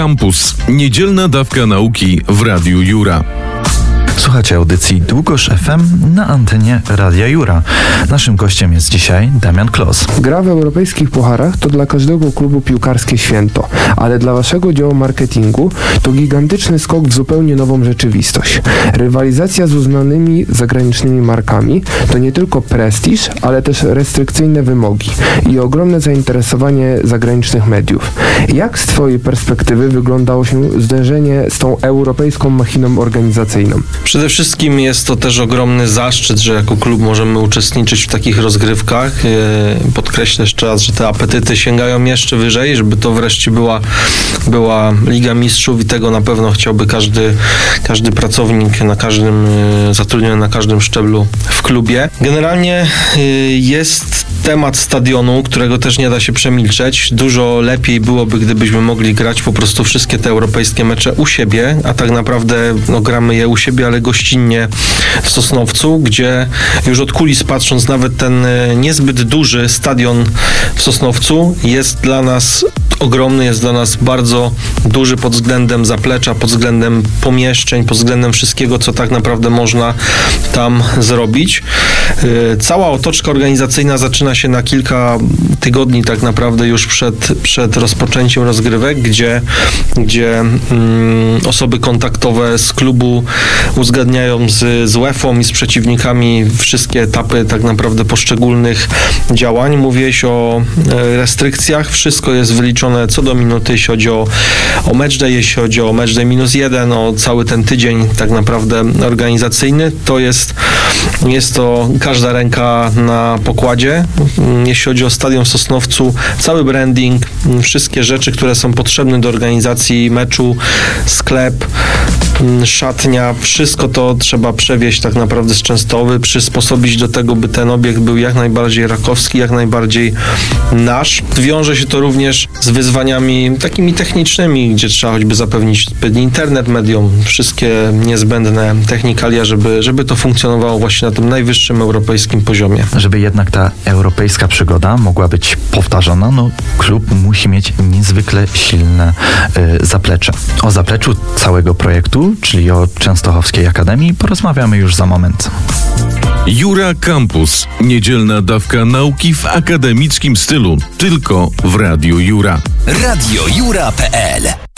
Campus. Niedzielna dawka nauki w Radiu Jura. Słuchajcie audycji Długosz FM na antenie Radia Jura. Naszym gościem jest dzisiaj Damian Klos. Gra w europejskich pucharach to dla każdego klubu piłkarskie święto, ale dla waszego działu marketingu to gigantyczny skok w zupełnie nową rzeczywistość. Rywalizacja z uznanymi zagranicznymi markami to nie tylko prestiż, ale też restrykcyjne wymogi i ogromne zainteresowanie zagranicznych mediów. Jak z twojej perspektywy wyglądało się zderzenie z tą europejską machiną organizacyjną? Przede wszystkim jest to też ogromny zaszczyt, że jako klub możemy uczestniczyć w takich rozgrywkach. Podkreślę jeszcze raz, że te apetyty sięgają jeszcze wyżej, żeby to wreszcie była Liga Mistrzów i tego na pewno chciałby każdy pracownik zatrudniony na każdym szczeblu w klubie. Generalnie jest temat stadionu, którego też nie da się przemilczeć. Dużo lepiej byłoby, gdybyśmy mogli grać po prostu wszystkie te europejskie mecze u siebie, a tak naprawdę gramy je u siebie, ale gościnnie w Sosnowcu, gdzie już od kulis patrząc, nawet ten niezbyt duży stadion w Sosnowcu jest dla nas ogromny, jest dla nas bardzo duży pod względem zaplecza, pod względem pomieszczeń, pod względem wszystkiego, co tak naprawdę można tam zrobić. Cała otoczka organizacyjna zaczyna się na kilka tygodni tak naprawdę już przed rozpoczęciem rozgrywek, gdzie osoby kontaktowe z klubu uzgadniają z UEFA i z przeciwnikami wszystkie etapy tak naprawdę poszczególnych działań. Mówiłeś o restrykcjach, wszystko jest wyliczone co do minuty, jeśli chodzi o matchday, jeśli chodzi o matchday -1, o cały ten tydzień tak naprawdę organizacyjny, to jest to każda ręka na pokładzie. Jeśli chodzi o stadion w Sosnowcu, cały branding, wszystkie rzeczy, które są potrzebne do organizacji meczu, sklep, szatnia, wszystko to trzeba przewieźć tak naprawdę z Częstochowy, przysposobić do tego, by ten obiekt był jak najbardziej rakowski, jak najbardziej nasz. Wiąże się to również z wyzwaniami takimi technicznymi, gdzie trzeba choćby zapewnić internet mediom, wszystkie niezbędne technikalia, żeby to funkcjonowało właśnie na tym najwyższym europejskim poziomie. Żeby jednak ta europejska przygoda mogła być powtarzana, klub musi mieć niezwykle silne zaplecze. O zapleczu całego projektu, czyli o Częstochowskiej Akademii, porozmawiamy już za moment. Jura Campus. Niedzielna dawka nauki w akademickim stylu. Tylko w Radiu Jura. radiojura.pl